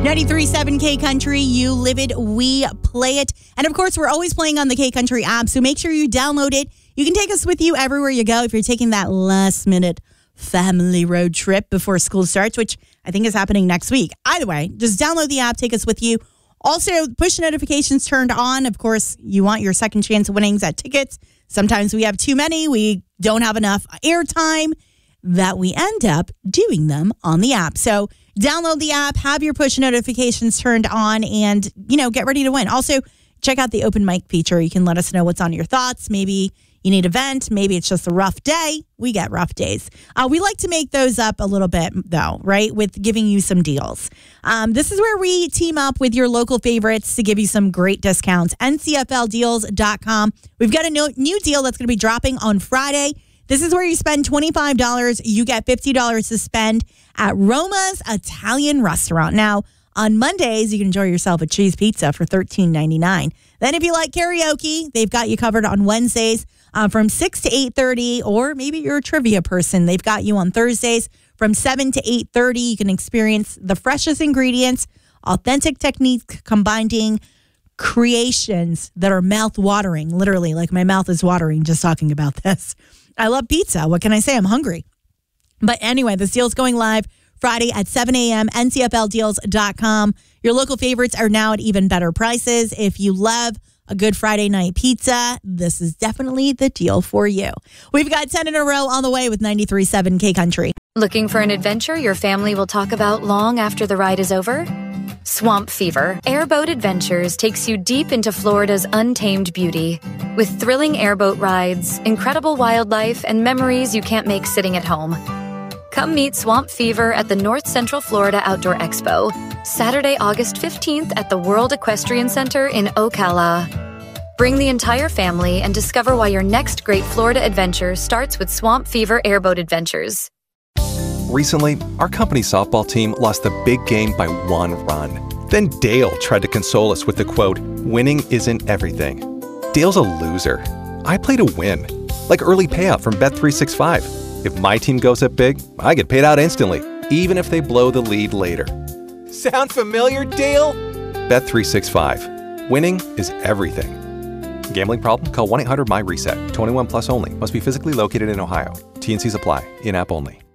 93.7 K Country, you live it, we play it. And of course, we're always playing on the K Country app, so make sure you download it. You can take us with you everywhere you go if you're taking that last minute family road trip before school starts, which I think is happening next week. Either way, just download the app, take us with you. Also, push notifications turned on. Of course, you want your second chance winnings at tickets. Sometimes we have too many. We don't have enough airtime that we end up doing them on the app. So download the app, have your push notifications turned on, and, get ready to win. Also, check out the open mic feature. You can let us know what's on your thoughts. Maybe you need a vent. Maybe it's just a rough day. We get rough days. We like to make those up a little bit, though, right, with giving you some deals. This is where we team up with your local favorites to give you some great discounts. NCFLdeals.com. We've got a new deal that's going to be dropping on Friday. This is where you spend $25. You get $50 to spend at Roma's Italian Restaurant. Now, on Mondays, you can enjoy yourself a cheese pizza for $13.99. Then if you like karaoke, they've got you covered on Wednesdays from 6 to 8:30, or maybe you're a trivia person. They've got you on Thursdays from 7 to 8:30. You can experience the freshest ingredients, authentic techniques combining creations that are mouth-watering. Literally, like my mouth is watering just talking about this. I love pizza. What can I say? I'm hungry. But anyway, this deal's going live Friday at 7 a.m., ncfldeals.com. Your local favorites are now at even better prices. If you love a good Friday night pizza, this is definitely the deal for you. We've got 10 in a row on the way with 93.7 K Country. Looking for an adventure your family will talk about long after the ride is over? Swamp Fever Airboat Adventures takes you deep into Florida's untamed beauty. With thrilling airboat rides, incredible wildlife, and memories you can't make sitting at home. Come meet Swamp Fever at the North Central Florida Outdoor Expo, Saturday, August 15th at the World Equestrian Center in Ocala. Bring the entire family and discover why your next great Florida adventure starts with Swamp Fever Airboat Adventures. Recently, our company softball team lost the big game by 1 run. Then Dale tried to console us with the quote, "Winning isn't everything." Dale's a loser. I play to win. Like early payout from Bet365. If my team goes up big, I get paid out instantly, even if they blow the lead later. Sound familiar, Dale? Bet365. Winning is everything. Gambling problem? Call 1-800-MY-RESET. 21 plus only. Must be physically located in Ohio. T&Cs apply. In-app only.